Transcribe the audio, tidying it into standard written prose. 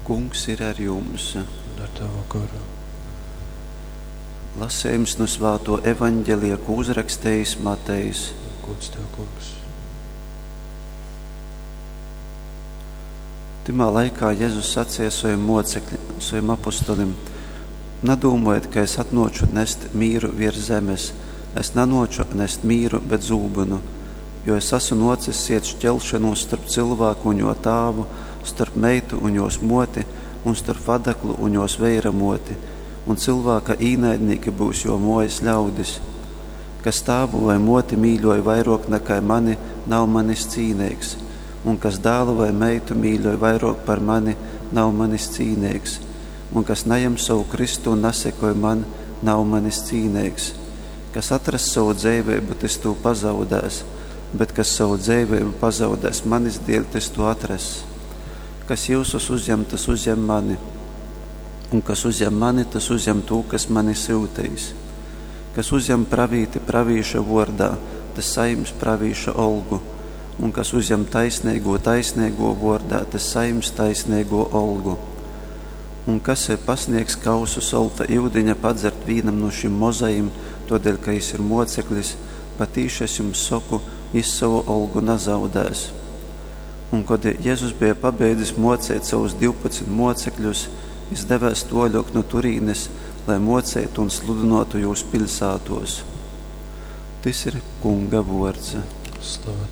Kungs ir ar jums. Un ar tavu garu. Lasējums no Svēto evaņģelija, ko uzrakstījis Matejs. Gods tev, Kungs. Timā laikā Jēzus sacīja saviem apostolim: Nedomājiet, ka es atnoču nest mīru virs zemes. Es nenoču nest mīru, bet zūbunu, jo es esmu nocis iet šķelšanos starp cilvēku un jo tāvu, starp meitu un jos moti, un starp vadaklu un jos veira moti, un cilvēka īnaidnīgi būs jo mojas ļaudis. Kas tāvu vai moti mīļoja vairāk nekā mani, nav manis cīnīgs, un kas dēlu vai meitu mīļoja vairāk par mani, nav manis cīnīgs, un kas neņem savu Kristu un nesekoja man, nav manis cīnīgs. Kas atrast savu dzīvību, tas to pazaudēs, bet kas savu dzīvību pazaudēs manis dēļ, tas to atrast. Kas jūsus uzņem, tas uzņem mani, un kas uzņem mani, tas uzņem to, kas mani sūtīs. Kas uzņem pravīti pravīša vārdā, tas saims pravīša olgu, un kas uzņem taisnīgo vārdā, tas saims taisnīgo olgu. Un kas ir pasniegs kausu solta iudiņa padzert vīnam no šim mozajim, todēļ, ka jis ir moceklis, patīši es jums saku, jis savu olgu nezaudēs. Un, kad Jēzus bija pabeidzis mocēt savus 12 mocekļus, jis devēs toļok no turīnes, lai mocētu un sludinotu jūs pilsētos. Tas ir Kunga vārds. Slavu